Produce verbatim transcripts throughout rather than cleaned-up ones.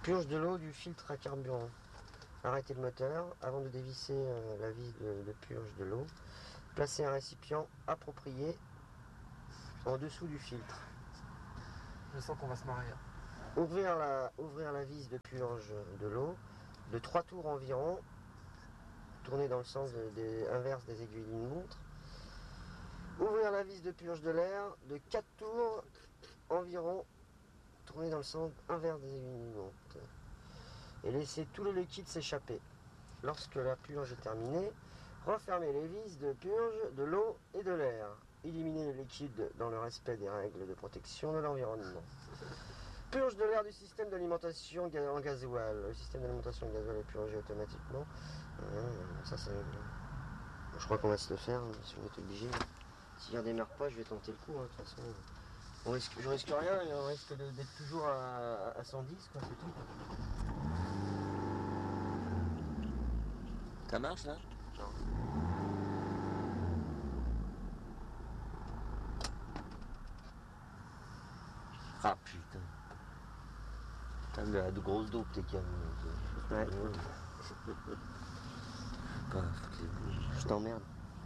Purge de l'eau du filtre à carburant. Arrêtez le moteur. Avant de dévisser euh, la vis de, de purge de l'eau, placez un récipient approprié en dessous du filtre. Je sens qu'on va se marier. Ouvrir la, ouvrir la vis de purge de l'eau de trois tours environ. Tourner dans le sens de, des, inverse des aiguilles d'une montre. Ouvrir la vis de purge de l'air de quatre tours environ. Tourner dans le sens inverse des aiguilles d'une montre. Et laisser tout le liquide s'échapper. Lorsque la purge est terminée, refermez les vis de purge de l'eau et de l'air. Éliminez le liquide dans le respect des règles de protection de l'environnement. Purge de l'air du système d'alimentation en gasoil. Le système d'alimentation en gasoil est purgé automatiquement. Euh, ça, c'est... Je crois qu'on va se le faire, si on est obligé. Si je ne redémarre pas, je vais tenter le coup. Hein, de toute façon, on risque, je risque rien, et on risque d'être toujours à, à cent dix, quoi, c'est tout. Ça marche là? Non. Ah putain. Putain, de, de grosse dope tes camions. Ouais. Pas foutre les boules. Je t'emmerde.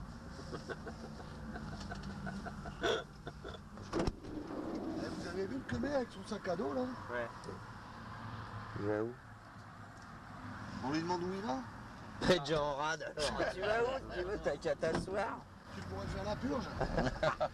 Eh, vous avez vu le Clément avec son sac à dos là? Ouais. Il va où? On lui demande où il va? Déjà en rade. Tu vas où? Tu veux, t'as qu'à t'asseoir. Tu pourrais faire la purge.